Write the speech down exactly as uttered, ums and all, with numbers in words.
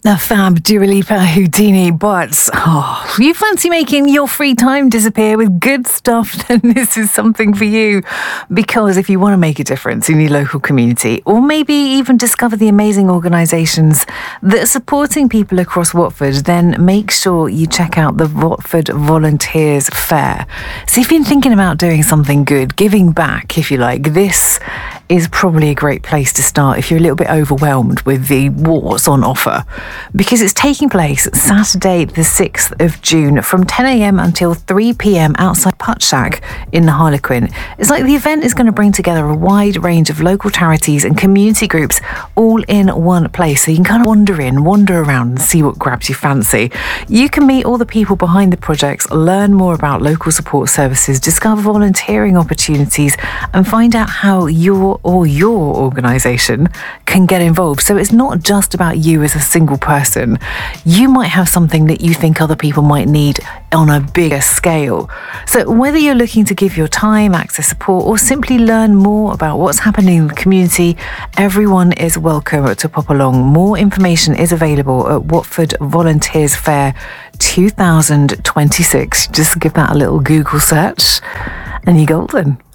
The fab Dua Lipa Houdini, but oh, you fancy making your free time disappear with good stuff, then this is something for you. Because if you want to make a difference in your local community, or maybe even discover the amazing organisations that are supporting people across Watford, then make sure you check out the Watford Volunteers Fair. So if you're thinking about doing something good, giving back, if you like, this is probably a great place to start if you're a little bit overwhelmed with the what's on offer. Because it's taking place Saturday the sixth of June from ten a.m. until three p.m. outside Putt Shack in the Harlequin. It's like the event is going to bring together a wide range of local charities and community groups all in one place. So you can kind of wander in, wander around and see what grabs your fancy. You can meet all the people behind the projects, learn more about local support services, discover volunteering opportunities and find out how your or your organisation can get involved. So it's not just about you as a single person. You might have something that you think other people might need on a bigger scale. So whether you're looking to give your time, access support, or simply learn more about what's happening in the community, everyone is welcome to pop along. More information is available at Watford Volunteers Fair twenty twenty-six. Just give that a little Google search and you're golden.